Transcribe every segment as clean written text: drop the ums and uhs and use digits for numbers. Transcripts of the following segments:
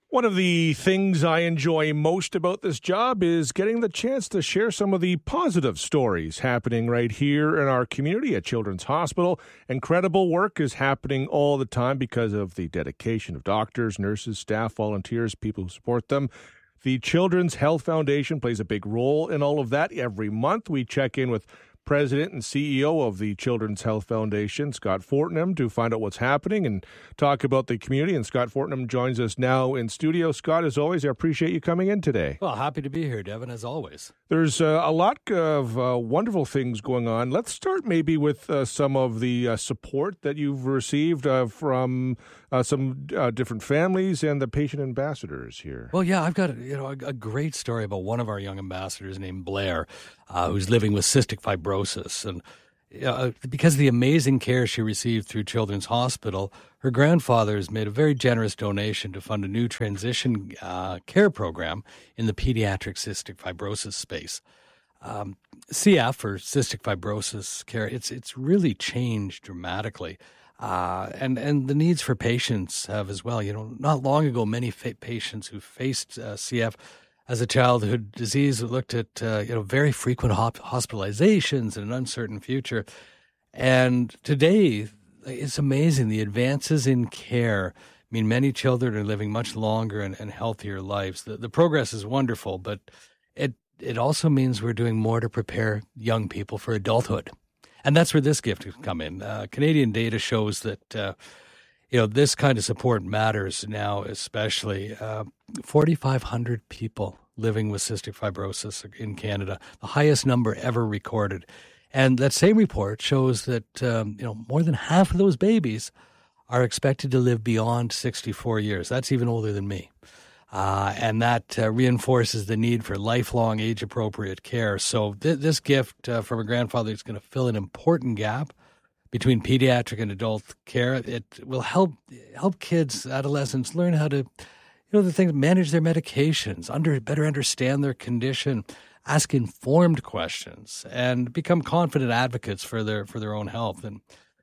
One of the things I enjoy most about this job is getting the chance to share some of the positive stories happening right here in our community at Children's Hospital. Incredible work is happening all the time because of the dedication of doctors, nurses, staff, volunteers, people who support them. The Children's Health Foundation plays a big role in all of that. Every month we check in with President and CEO of the Children's Health Foundation, Scott Fortnum, to find out what's happening and talk about the community. And Scott Fortnum joins us now in studio. Scott, as always, I appreciate you coming in today. Well, happy to be here, Devin, as always. There's a lot of wonderful things going on. Let's start maybe with some of the support that you've received from some different families and the patient ambassadors here. Well, yeah, I've got a great story about one of our young ambassadors named Blair, who's living with cystic fibrosis. And because of the amazing care she received through Children's Hospital, her grandfather has made a very generous donation to fund a new transition care program in the pediatric cystic fibrosis space. CF, or cystic fibrosis care, it's really changed dramatically. And the needs for patients have as well. Not long ago, many patients who faced CF as a childhood disease looked at very frequent hospitalizations and an uncertain future. And today, it's amazing the advances in care. I mean, many children are living much longer and healthier lives. The progress is wonderful, but it also means we're doing more to prepare young people for adulthood. And that's where this gift has come in. Canadian data shows that, this kind of support matters now, especially 4,500 people living with cystic fibrosis in Canada, the highest number ever recorded. And that same report shows that, more than half of those babies are expected to live beyond 64 years. That's even older than me. And that reinforces the need for lifelong age-appropriate care. So this gift from a grandfather is going to fill an important gap between pediatric and adult care. It will help kids, adolescents, learn how to, manage their medications, better understand their condition, ask informed questions, and become confident advocates for their own health. And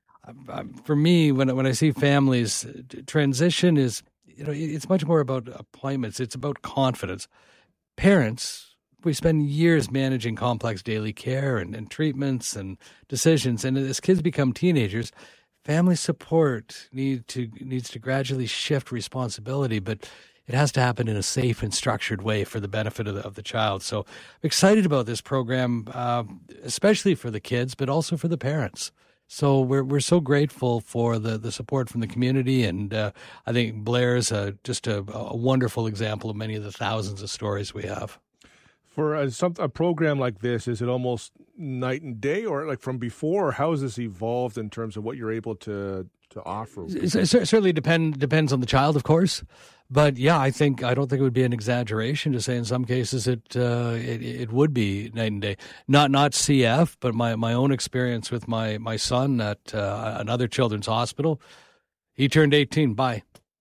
for me, when I see families, transition is, it's much more about appointments. It's about confidence. Parents, we spend years managing complex daily care and treatments and decisions. And as kids become teenagers, family support needs to gradually shift responsibility, but it has to happen in a safe and structured way for the benefit of the child. So I'm excited about this program, especially for the kids, but also for the parents. So we're so grateful for the support from the community, and I think Blair's just a wonderful example of many of the thousands of stories we have. For a program like this, is it almost night and day, or like from before? How has this evolved in terms of what you're able to offer? It certainly depends on the child, of course. But yeah, I don't think it would be an exaggeration to say in some cases it would be night and day. Not CF, but my own experience with my son at another children's hospital. He turned 18. Bye.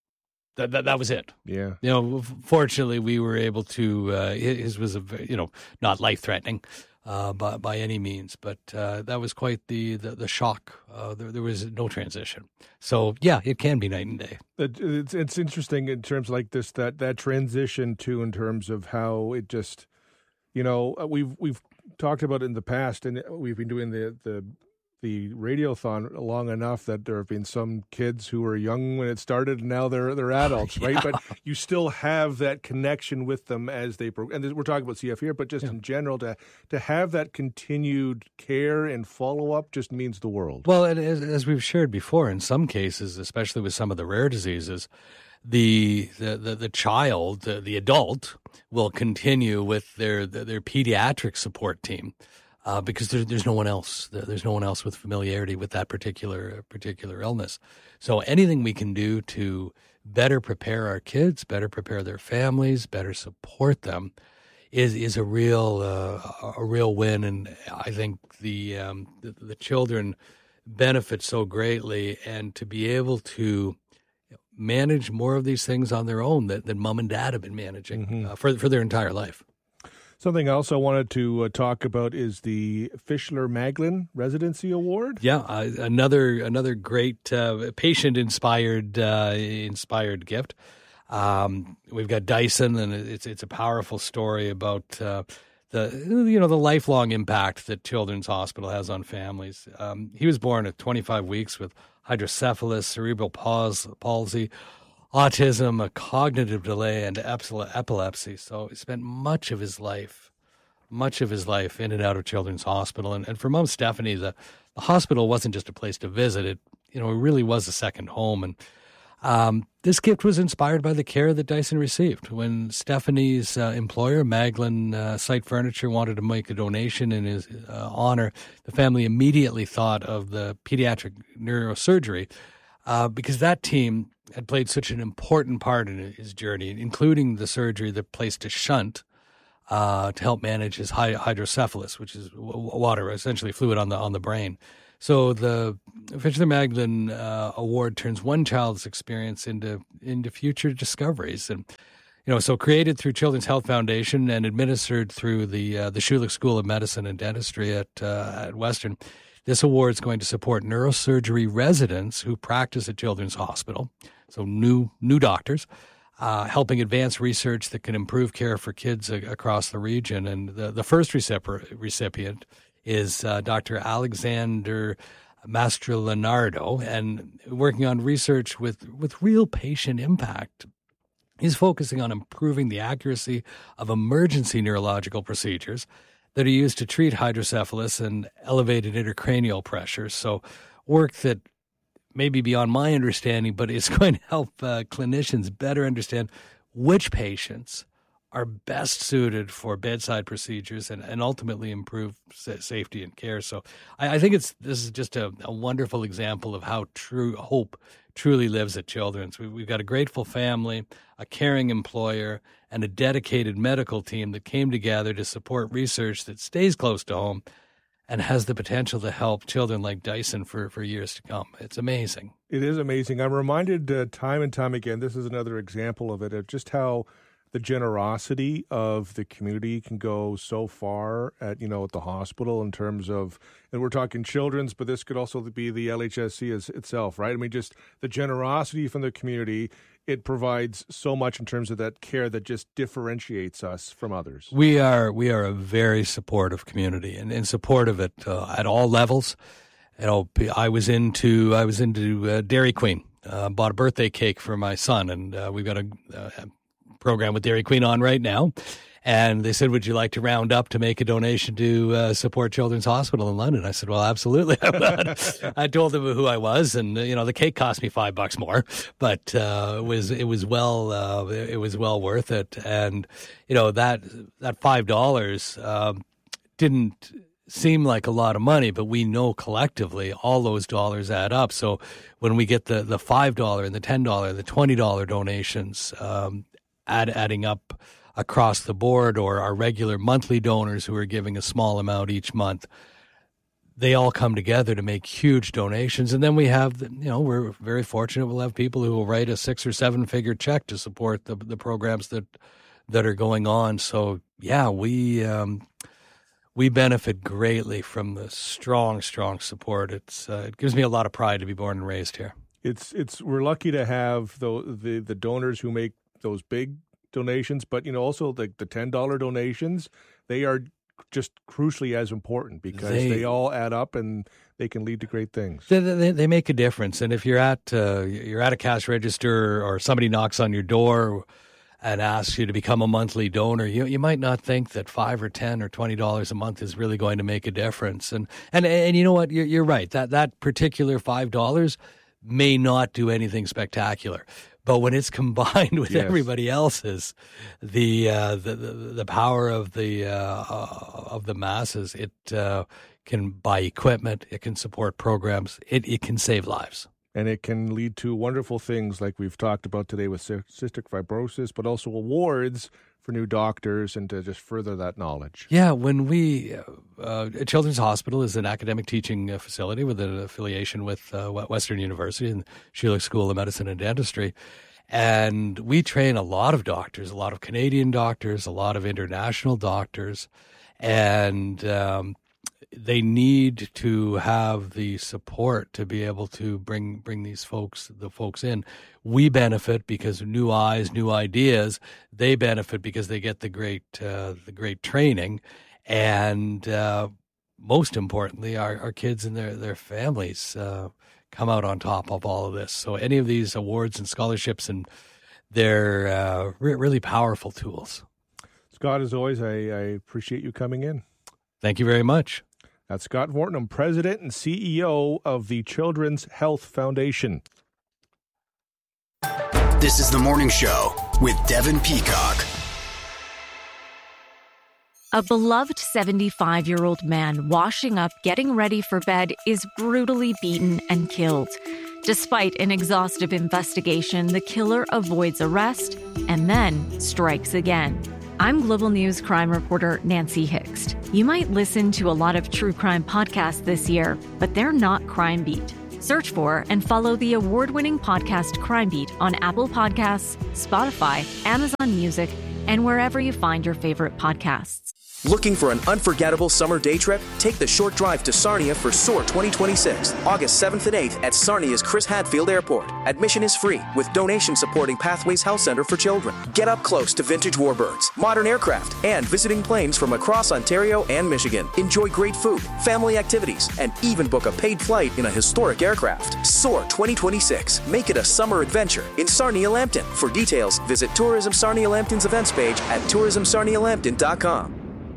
That was it. Yeah. Fortunately, we were able to. His was not life threatening. By any means, but that was quite the shock. There was no transition. So yeah, it can be night and day. It's interesting in terms like this, that transition too, in terms of how it just, we've talked about it in the past, and we've been doing the radiothon long enough that there have been some kids who were young when it started and now they're adults, right? But you still have that connection with them as they and we're talking about CF here, but just in general, to have that continued care and follow-up just means the world. Well, and as we've shared before, in some cases, especially with some of the rare diseases, the child, the adult, will continue with their pediatric support team. Because there's no one else. There's no one else with familiarity with that particular illness. So anything we can do to better prepare our kids, better prepare their families, better support them, is a real win. And I think the children benefit so greatly, and to be able to manage more of these things on their own that mom and dad have been managing for their entire life. Something else I wanted to talk about is the Fischler-Maglin Residency Award. Yeah, another great patient-inspired gift. We've got Dyson, and it's a powerful story about the lifelong impact that Children's Hospital has on families. He was born at 25 weeks with hydrocephalus, cerebral palsy, autism, a cognitive delay, and epilepsy. So he spent much of his life in and out of Children's Hospital. And for Mom Stephanie, the hospital wasn't just a place to visit. It really was a second home. And this gift was inspired by the care that Dyson received. When Stephanie's employer, Maglan Site Furniture, wanted to make a donation in his honor, the family immediately thought of the pediatric neurosurgery because that team had played such an important part in his journey, including the surgery that placed a shunt to help manage his hydrocephalus, which is water, essentially fluid on the brain. So the Fischler Maglan Award turns one child's experience into future discoveries, and so created through Children's Health Foundation and administered through the Schulich School of Medicine and Dentistry at Western. This award is going to support neurosurgery residents who practice at Children's Hospital, so new doctors, helping advance research that can improve care for kids across the region. And the first recipient is Dr. Alexander Mastroleonardo, and working on research with real patient impact. He's focusing on improving the accuracy of emergency neurological procedures that are used to treat hydrocephalus and elevated intracranial pressure. So work that may be beyond my understanding, but it's going to help clinicians better understand which patients are best suited for bedside procedures and ultimately improve safety and care. So I think this is just a wonderful example of how true hope truly lives at Children's. We've got a grateful family, a caring employer, and a dedicated medical team that came together to support research that stays close to home and has the potential to help children like Dyson for years to come. It's amazing. It is amazing. I'm reminded time and time again, this is another example of it, of just how the generosity of the community can go so far at the hospital in terms of, and we're talking Children's, but this could also be the LHSC itself, right? I mean, just the generosity from the community, it provides so much in terms of that care that just differentiates us from others. We are a very supportive community and supportive at all levels. I was into Dairy Queen, bought a birthday cake for my son, and we've got a program with Dairy Queen on right now, and they said, would you like to round up to make a donation to support Children's Hospital in London? I said, well, absolutely. I told them who I was, and the cake cost me $5 more, but it was well worth it. And that $5 didn't seem like a lot of money, but we know collectively all those dollars add up. So when we get the $5 and the $10 and the $20 donations adding up across the board, or our regular monthly donors who are giving a small amount each month, they all come together to make huge donations. And then we have, we're very fortunate. We'll have people who will write a 6 or 7 figure check to support the programs that are going on. So yeah, we benefit greatly from the strong support. It gives me a lot of pride to be born and raised here. We're lucky to have the donors who make those big donations, but also the $10 donations, they are just crucially as important because they all add up and they can lead to great things. They make a difference. And if you're at a cash register or somebody knocks on your door and asks you to become a monthly donor, you might not think that $5 or $10 or $20 a month is really going to make a difference. And you know what? You're right. That particular $5 may not do anything spectacular. But when it's combined with everybody else's, the power of the masses, it can buy equipment, it can support programs, it can save lives. And it can lead to wonderful things like we've talked about today with cystic fibrosis, but also awards for new doctors and to just further that knowledge. Yeah, when Children's Hospital is an academic teaching facility with an affiliation with Western University and Schulich School of Medicine and Dentistry. And we train a lot of doctors, a lot of Canadian doctors, a lot of international doctors. And they need to have the support to be able to bring the folks in. We benefit because of new eyes, new ideas. They benefit because they get the great training, and most importantly, our kids and their families come out on top of all of this. So any of these awards and scholarships, and they're really powerful tools. Scott, as always, I appreciate you coming in. Thank you very much. That's Scott Vortnam, President and CEO of the Children's Health Foundation. This is The Morning Show with Devin Peacock. A beloved 75-year-old man washing up, getting ready for bed, is brutally beaten and killed. Despite an exhaustive investigation, the killer avoids arrest and then strikes again. I'm Global News crime reporter Nancy Hixt. You might listen to a lot of true crime podcasts this year, but they're not Crime Beat. Search for and follow the award-winning podcast Crime Beat on Apple Podcasts, Spotify, Amazon Music, and wherever you find your favorite podcasts. Looking for an unforgettable summer day trip? Take the short drive to Sarnia for SOAR 2026, August 7th and 8th at Sarnia's Chris Hadfield Airport. Admission is free, with donations supporting Pathways Health Center for Children. Get up close to vintage warbirds, modern aircraft, and visiting planes from across Ontario and Michigan. Enjoy great food, family activities, and even book a paid flight in a historic aircraft. SOAR 2026. Make it a summer adventure in Sarnia Lambton. For details, visit Tourism Sarnia Lambton's events page at tourismsarnialambton.com.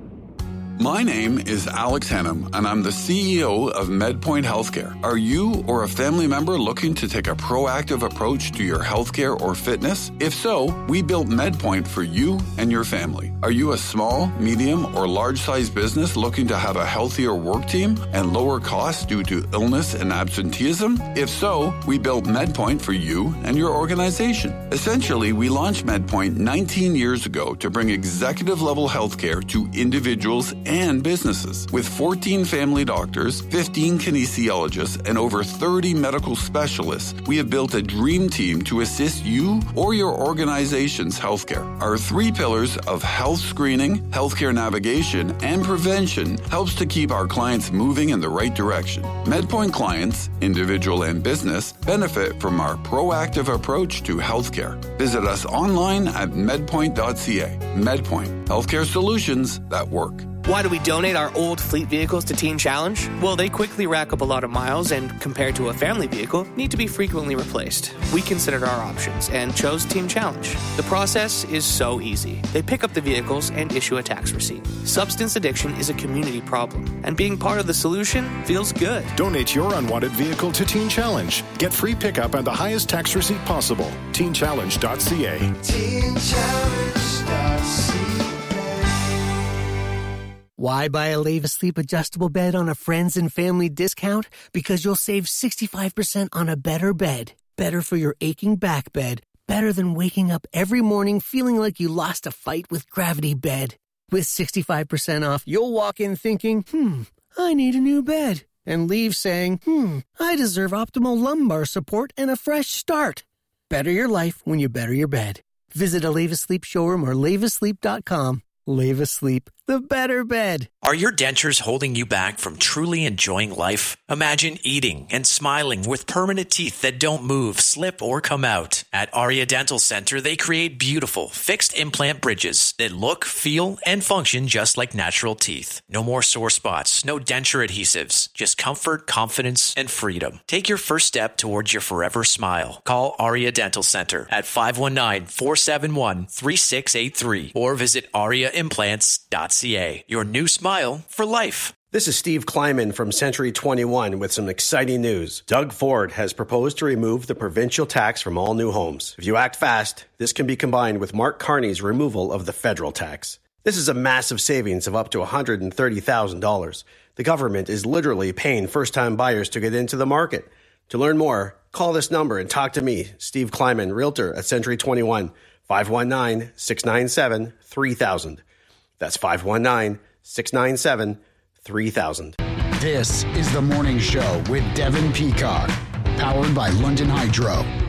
My name is Alex Hennum, and I'm the CEO of MedPoint Healthcare. Are you or a family member looking to take a proactive approach to your healthcare or fitness? If so, we built MedPoint for you and your family. Are you a small, medium, or large-sized business looking to have a healthier work team and lower costs due to illness and absenteeism? If so, we built MedPoint for you and your organization. Essentially, we launched MedPoint 19 years ago to bring executive-level healthcare to individuals and businesses. With 14 family doctors, 15 kinesiologists, and over 30 medical specialists, we have built a dream team to assist you or your organization's healthcare. Our 3 pillars of health screening, healthcare navigation, and prevention helps to keep our clients moving in the right direction. MedPoint clients, individual and business, benefit from our proactive approach to healthcare. Visit us online at medpoint.ca. MedPoint, healthcare solutions that work. Why do we donate our old fleet vehicles to Teen Challenge? Well, they quickly rack up a lot of miles and, compared to a family vehicle, need to be frequently replaced. We considered our options and chose Teen Challenge. The process is so easy. They pick up the vehicles and issue a tax receipt. Substance addiction is a community problem, and being part of the solution feels good. Donate your unwanted vehicle to Teen Challenge. Get free pickup and the highest tax receipt possible. TeenChallenge.ca. TeenChallenge.ca. Why buy a Leva Sleep adjustable bed on a friends and family discount? Because you'll save 65% on a better bed. Better for your aching back bed. Better than waking up every morning feeling like you lost a fight with Gravity Bed. With 65% off, you'll walk in thinking, I need a new bed. And leave saying, I deserve optimal lumbar support and a fresh start. Better your life when you better your bed. Visit a Leva Sleep showroom or levasleep.com. Leva Sleep, the better bed. Are your dentures holding you back from truly enjoying life? Imagine eating and smiling with permanent teeth that don't move, slip, or come out. At Aria Dental Center, they create beautiful, fixed implant bridges that look, feel, and function just like natural teeth. No more sore spots, no denture adhesives, just comfort, confidence, and freedom. Take your first step towards your forever smile. Call Aria Dental Center at 519-471-3683 or visit ariaimplants.ca. Your new smile for life. This is Steve Kleiman from Century 21 with some exciting news. Doug Ford has proposed to remove the provincial tax from all new homes. If you act fast, this can be combined with Mark Carney's removal of the federal tax. This is a massive savings of up to $130,000. The government is literally paying first-time buyers to get into the market. To learn more, call this number and talk to me, Steve Kleiman, Realtor at Century 21, 519-697-3000. That's 519-697-3000. This is The Morning Show with Devin Peacock, powered by London Hydro.